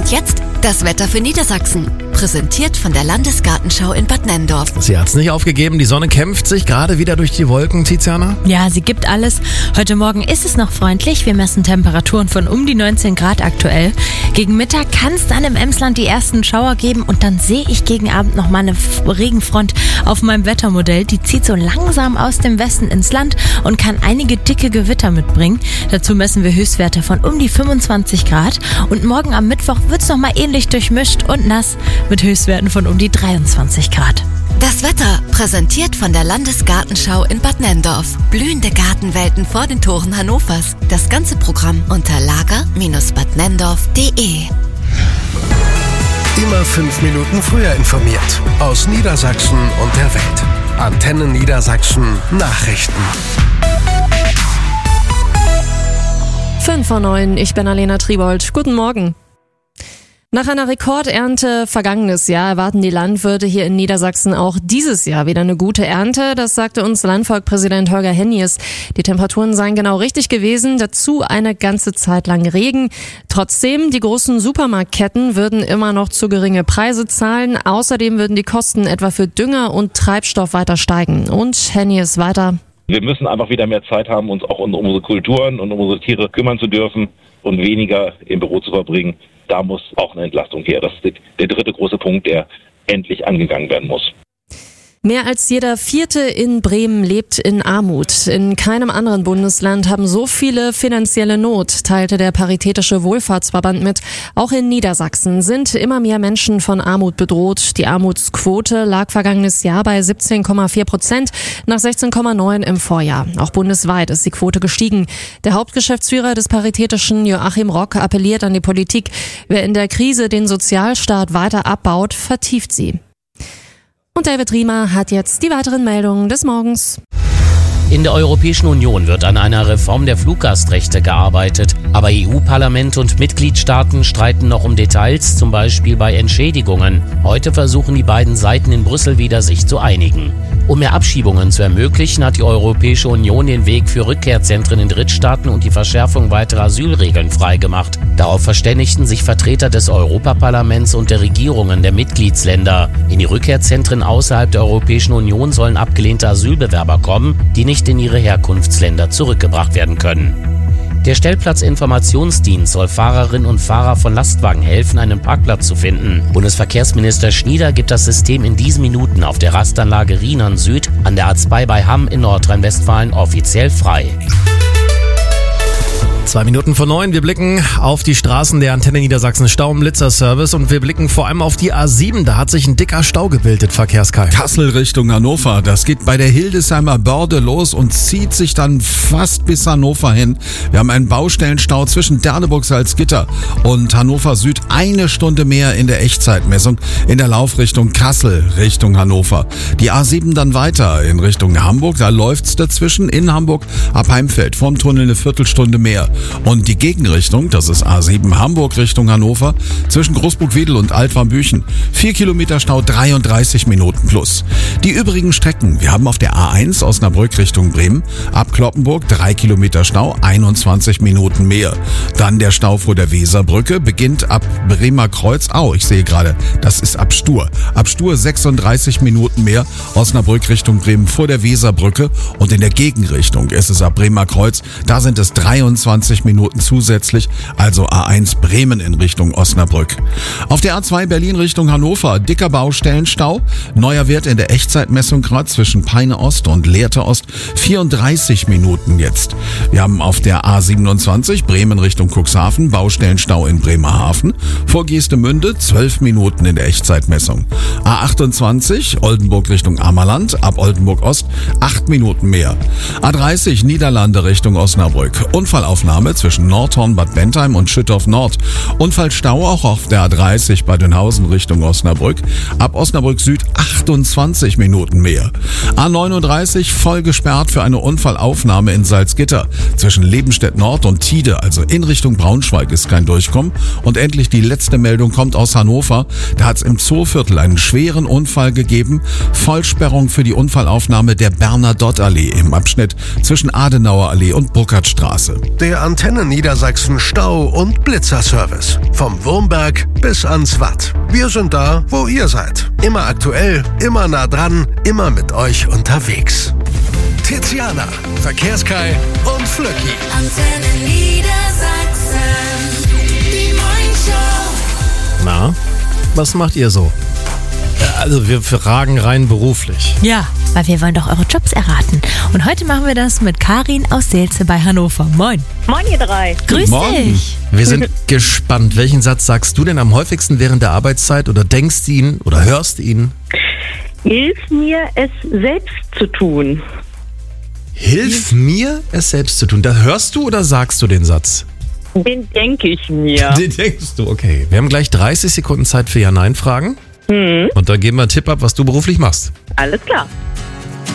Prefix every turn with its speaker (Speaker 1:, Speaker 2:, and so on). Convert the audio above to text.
Speaker 1: Und jetzt das Wetter für Niedersachsen. Präsentiert von der Landesgartenschau in Bad Nenndorf.
Speaker 2: Sie hat's nicht aufgegeben, die Sonne kämpft sich gerade wieder durch die Wolken, Tiziana.
Speaker 3: Ja, sie gibt alles. Heute Morgen ist es noch freundlich. Wir messen Temperaturen von um die 19 Grad aktuell. Gegen Mittag kann es dann im Emsland die ersten Schauer geben und dann sehe ich gegen Abend noch mal eine Regenfront auf meinem Wettermodell. Die zieht so langsam aus dem Westen ins Land und kann einige dicke Gewitter mitbringen. Dazu messen wir Höchstwerte von um die 25 Grad und morgen am Mittwoch wird's noch mal ähnlich durchmischt und nass mit Höchstwerten von um die 23 Grad.
Speaker 1: Das Wetter präsentiert von der Landesgartenschau in Bad Nenndorf. Blühende Gartenwelten vor den Toren Hannovers. Das ganze Programm unter lager-badnenndorf.de.
Speaker 4: Immer 5 Minuten früher informiert. Aus Niedersachsen und der Welt. Antenne Niedersachsen Nachrichten.
Speaker 5: 5:09, ich bin Alena Tribold. Guten Morgen. Nach einer Rekordernte vergangenes Jahr erwarten die Landwirte hier in Niedersachsen auch dieses Jahr wieder eine gute Ernte. Das sagte uns Landvolkpräsident Holger Hennies. Die Temperaturen seien genau richtig gewesen, dazu eine ganze Zeit lang Regen. Trotzdem, die großen Supermarktketten würden immer noch zu geringe Preise zahlen. Außerdem würden die Kosten etwa für Dünger und Treibstoff weiter steigen. Und Hennies weiter.
Speaker 6: Wir müssen einfach wieder mehr Zeit haben, uns auch um unsere Kulturen und um unsere Tiere kümmern zu dürfen und weniger im Büro zu verbringen. Da muss auch eine Entlastung her. Das ist der dritte große Punkt, der endlich angegangen werden muss.
Speaker 5: Mehr als jeder Vierte in Bremen lebt in Armut. In keinem anderen Bundesland haben so viele finanzielle Not, teilte der Paritätische Wohlfahrtsverband mit. Auch in Niedersachsen sind immer mehr Menschen von Armut bedroht. Die Armutsquote lag vergangenes Jahr bei 17,4%, nach 16,9% im Vorjahr. Auch bundesweit ist die Quote gestiegen. Der Hauptgeschäftsführer des Paritätischen, Joachim Rock, appelliert an die Politik. Wer in der Krise den Sozialstaat weiter abbaut, vertieft sie. Und David Riemer hat jetzt die weiteren Meldungen des Morgens.
Speaker 7: In der Europäischen Union wird an einer Reform der Fluggastrechte gearbeitet. Aber EU-Parlament und Mitgliedstaaten streiten noch um Details, zum Beispiel bei Entschädigungen. Heute versuchen die beiden Seiten in Brüssel wieder, sich zu einigen. Um mehr Abschiebungen zu ermöglichen, hat die Europäische Union den Weg für Rückkehrzentren in Drittstaaten und die Verschärfung weiterer Asylregeln freigemacht. Darauf verständigten sich Vertreter des Europaparlaments und der Regierungen der Mitgliedsländer. In die Rückkehrzentren außerhalb der Europäischen Union sollen abgelehnte Asylbewerber kommen, die nicht in ihre Herkunftsländer zurückgebracht werden können. Der Stellplatzinformationsdienst soll Fahrerinnen und Fahrer von Lastwagen helfen, einen Parkplatz zu finden. Bundesverkehrsminister Schnieder gibt das System in diesen Minuten auf der Rastanlage Rhinern Süd an der A2 bei Hamm in Nordrhein-Westfalen offiziell frei.
Speaker 2: 9:02. Wir blicken auf die Straßen der Antenne Niedersachsen Stau- und Blitzer-Service und wir blicken vor allem auf die A7. Da hat sich ein dicker Stau gebildet, Verkehrskai.
Speaker 8: Kassel Richtung Hannover. Das geht bei der Hildesheimer Börde los und zieht sich dann fast bis Hannover hin. Wir haben einen Baustellenstau zwischen Derneburg-Salzgitter und Hannover Süd. 1 Stunde mehr in der Echtzeitmessung in der Laufrichtung Kassel Richtung Hannover. Die A7 dann weiter in Richtung Hamburg. Da läuft's dazwischen in Hamburg ab Heimfeld vom Tunnel eine Viertelstunde mehr. Und die Gegenrichtung, das ist A7 Hamburg Richtung Hannover, zwischen Großburg-Wedel und Altwarmbüchen. 4 Kilometer Stau, 33 Minuten plus. Die übrigen Strecken, wir haben auf der A1 Osnabrück Richtung Bremen, ab Cloppenburg 3 Kilometer Stau, 21 Minuten mehr. Dann der Stau vor der Weserbrücke beginnt ab Bremer Kreuz. Ich sehe gerade, das ist ab Stur. Ab Stur 36 Minuten mehr, Osnabrück Richtung Bremen vor der Weserbrücke. Und in der Gegenrichtung ist es ab Bremer Kreuz, da sind es 23 Minuten zusätzlich, also A1 Bremen in Richtung Osnabrück. Auf der A2 Berlin Richtung Hannover, dicker Baustellenstau, neuer Wert in der Echtzeitmessung gerade zwischen Peine Ost und Lehrte Ost, 34 Minuten jetzt. Wir haben auf der A27 Bremen Richtung Cuxhaven, Baustellenstau in Bremerhaven, vor Geestemünde 12 Minuten in der Echtzeitmessung. A28 Oldenburg Richtung Ammerland, ab Oldenburg Ost 8 Minuten mehr. A30 Niederlande Richtung Osnabrück, Unfallaufnahme zwischen Nordhorn, Bad Bentheim und Schüttorf Nord. Unfallstau auch auf der A30 bei Dönhausen Richtung Osnabrück. Ab Osnabrück Süd 28 Minuten mehr. A39 voll gesperrt für eine Unfallaufnahme in Salzgitter. Zwischen Lebenstedt Nord und Tide, also in Richtung Braunschweig, ist kein Durchkommen. Und endlich die letzte Meldung kommt aus Hannover. Da hat es im Zooviertel einen schweren Unfall gegeben. Vollsperrung für die Unfallaufnahme der Bernadottallee im Abschnitt zwischen Adenauerallee und Burkhardtstraße.
Speaker 4: Der Antenne Niedersachsen Stau- und Blitzerservice. Vom Wurmberg bis ans Watt. Wir sind da, wo ihr seid. Immer aktuell, immer nah dran, immer mit euch unterwegs. Tiziana, Verkehrskai und Flöcki.
Speaker 9: Antenne Niedersachsen, die Morningshow.
Speaker 2: Na, was macht ihr so? Also wir fragen rein beruflich.
Speaker 3: Ja, weil wir wollen doch eure Jobs erraten. Und heute machen wir das mit Karin aus Seelze bei Hannover. Moin.
Speaker 10: Moin, ihr drei.
Speaker 3: Grüß
Speaker 8: Morgen.
Speaker 3: dich.
Speaker 2: Wir sind gespannt. Welchen Satz sagst du denn am häufigsten während der Arbeitszeit oder denkst ihn oder hörst ihn?
Speaker 10: Hilf mir, es selbst zu tun.
Speaker 2: Hilf mir, es selbst zu tun. Da hörst du oder sagst du den Satz?
Speaker 10: Den denke ich mir.
Speaker 2: Den denkst du, okay. Wir haben gleich 30 Sekunden Zeit für Ja-Nein-Fragen. Und dann geben wir einen Tipp ab, was du beruflich machst.
Speaker 10: Alles klar.